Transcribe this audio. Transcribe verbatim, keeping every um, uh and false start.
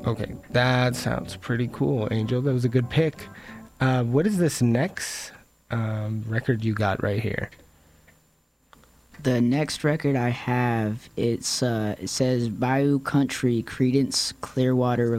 Okay, that sounds pretty cool, Angel. That was a good pick. Uh, what is this next um, record you got right here? The next record I have, it's uh, it says Bayou Country, Credence Clearwater